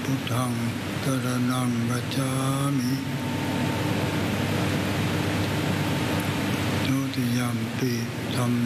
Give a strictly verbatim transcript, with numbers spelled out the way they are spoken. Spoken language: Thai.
พุทธังสรณังคัจฉามิทุติยัมปิธัม